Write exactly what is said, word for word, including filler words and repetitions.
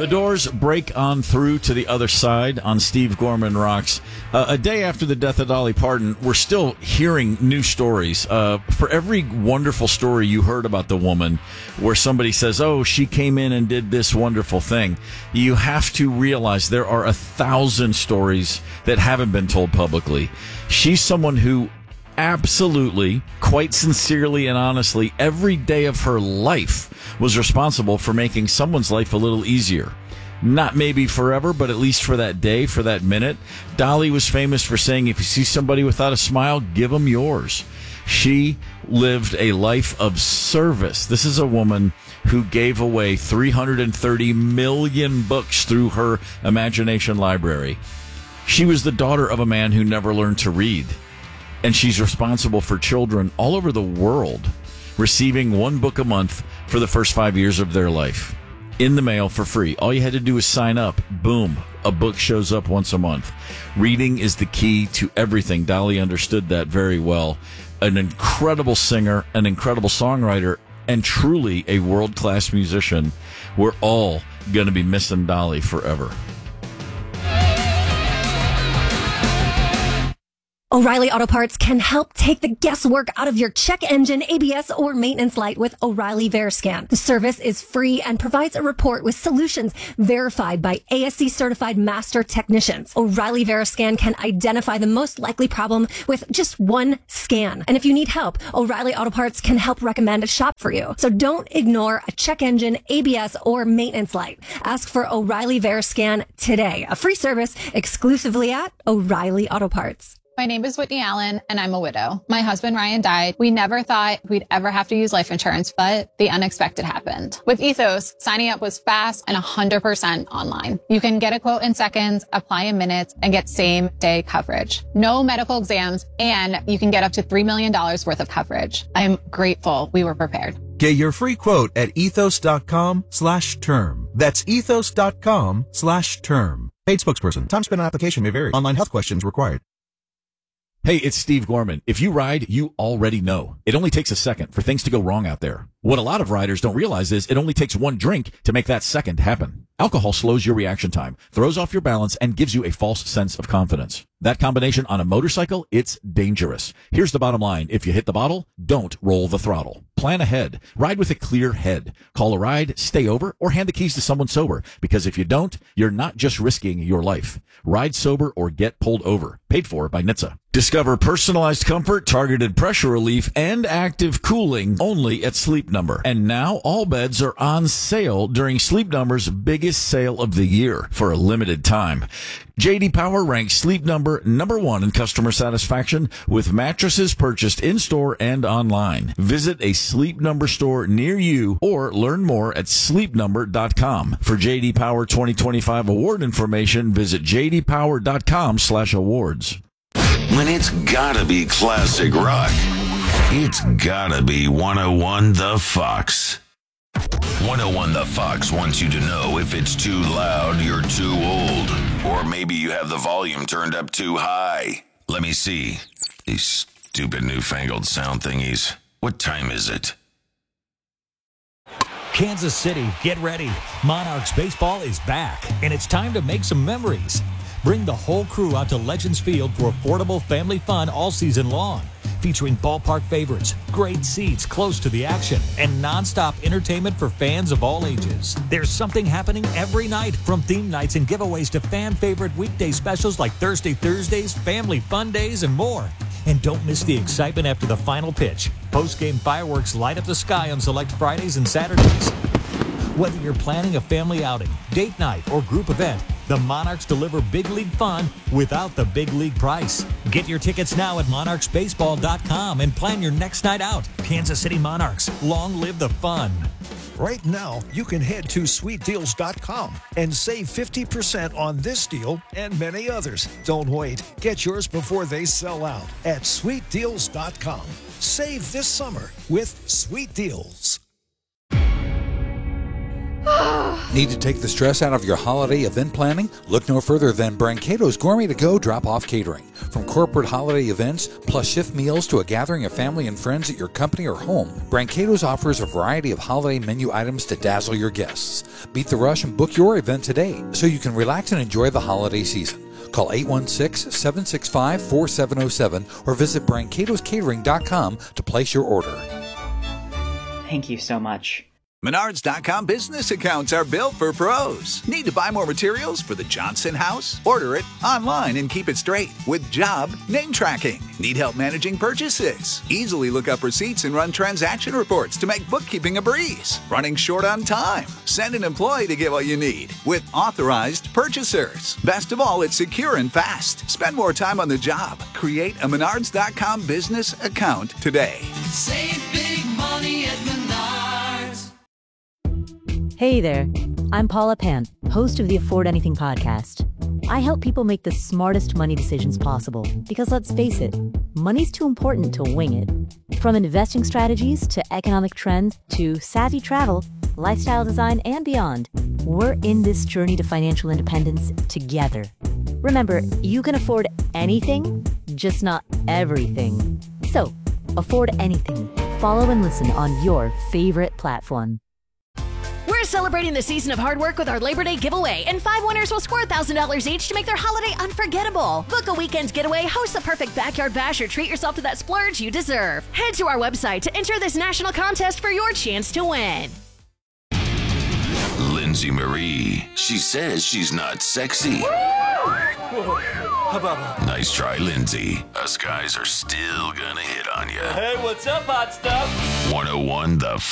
The Doors break on through to the other side on Steve Gorman Rocks. Uh, a day after the death of Dolly Parton, we're still hearing new stories. Uh, for every wonderful story you heard about the woman where somebody says, oh, she came in and did this wonderful thing, you have to realize there are a thousand stories that haven't been told publicly. She's someone who absolutely, quite sincerely and honestly, every day of her life was responsible for making someone's life a little easier. Not maybe forever, but at least for that day, for that minute. Dolly was famous for saying, if you see somebody without a smile, give them yours. She lived a life of service. This is a woman who gave away three hundred thirty million books through her imagination library. She was the daughter of a man who never learned to read. And she's responsible for children all over the world receiving one book a month for the first five years of their life in the mail for free. All you had to do was sign up. Boom. A book shows up once a month. Reading is the key to everything. Dolly understood that very well. An incredible singer, an incredible songwriter, and truly a world-class musician. We're all going to be missing Dolly forever. O'Reilly Auto Parts can help take the guesswork out of your check engine, A B S, or maintenance light with O'Reilly VeriScan. The service is free and provides a report with solutions verified by A S C certified master technicians. O'Reilly VeriScan can identify the most likely problem with just one scan. And if you need help, O'Reilly Auto Parts can help recommend a shop for you. So don't ignore a check engine, A B S, or maintenance light. Ask for O'Reilly VeriScan today. A free service exclusively at O'Reilly Auto Parts. My name is Whitney Allen, and I'm a widow. My husband, Ryan, died. We never thought we'd ever have to use life insurance, but the unexpected happened. With Ethos, signing up was fast and one hundred percent online. You can get a quote in seconds, apply in minutes, and get same-day coverage. No medical exams, and you can get up to three million dollars worth of coverage. I'm grateful we were prepared. Get your free quote at ethos.com slash term. That's ethos.com slash term. Paid spokesperson. Time spent on application may vary. Online health questions required. Hey, it's Steve Gorman. If you ride, you already know. It only takes a second for things to go wrong out there. What a lot of riders don't realize is it only takes one drink to make that second happen. Alcohol slows your reaction time, throws off your balance, and gives you a false sense of confidence. That combination on a motorcycle, it's dangerous. Here's the bottom line. If you hit the bottle, don't roll the throttle. Plan ahead. Ride with a clear head. Call a ride, stay over, or hand the keys to someone sober. Because if you don't, you're not just risking your life. Ride sober or get pulled over. Paid for by N H T S A. Discover personalized comfort, targeted pressure relief, and active cooling only at Sleep Number. And now all beds are on sale during Sleep Number's biggest sale of the year for a limited time. J D Power ranks Sleep Number number one in customer satisfaction with mattresses purchased in-store and online. Visit a Sleep Number store near you or learn more at sleep number dot com. For J D Power twenty twenty-five award information, visit j d power dot com slash awards. When it's gotta be classic rock, it's gotta be one oh one The Fox. one oh one The Fox wants you to know if it's too loud, you're too old. Or maybe you have the volume turned up too high. Let me see. These stupid newfangled sound thingies. What time is it? Kansas City, get ready. Monarchs baseball is back, and it's time to make some memories. Bring the whole crew out to Legends Field for affordable family fun all season long, featuring ballpark favorites, great seats close to the action, and nonstop entertainment for fans of all ages. There's something happening every night, from theme nights and giveaways to fan favorite weekday specials like Thursday Thursdays, Family Fun Days, and more. And don't miss the excitement after the final pitch. Post-game fireworks light up the sky on select Fridays and Saturdays. Whether you're planning a family outing, date night, or group event, the Monarchs deliver big league fun without the big league price. Get your tickets now at monarchs baseball dot com and plan your next night out. Kansas City Monarchs, long live the fun. Right now, you can head to sweet deals dot com and save fifty percent on this deal and many others. Don't wait. Get yours before they sell out at sweet deals dot com. Save this summer with Sweet Deals. Need to take the stress out of your holiday event planning? Look no further than Brancato's Gourmet to Go Drop-Off Catering. From corporate holiday events, plus shift meals to a gathering of family and friends at your company or home, Brancato's offers a variety of holiday menu items to dazzle your guests. Beat the rush and book your event today so you can relax and enjoy the holiday season. Call eight one six, seven six five, four seven zero seven or visit brancatos catering dot com to place your order. Thank you so much. Menards dot com business accounts are built for pros. Need to buy more materials for the Johnson house? Order it online and keep it straight with job name tracking. Need help managing purchases? Easily look up receipts and run transaction reports to make bookkeeping a breeze. Running short on time? Send an employee to get what you need with authorized purchasers. Best of all, it's secure and fast. Spend more time on the job. Create a Menards dot com business account today. Save big money at Menards. Hey there, I'm Paula Pant, host of the Afford Anything podcast. I help people make the smartest money decisions possible because, let's face it, money's too important to wing it. From investing strategies to economic trends to savvy travel, lifestyle design, and beyond, we're in this journey to financial independence together. Remember, you can afford anything, just not everything. So, afford anything. Follow and listen on your favorite platform. We're celebrating the season of hard work with our Labor Day giveaway, and five winners will score one thousand dollars each to make their holiday unforgettable. Book a weekend getaway, host the perfect backyard bash, or treat yourself to that splurge you deserve. Head to our website to enter this national contest for your chance to win. Lindsay Marie. She says she's not sexy. Nice try, Lindsay. Us guys are still gonna hit on you. Hey, what's up, hot stuff? one oh one The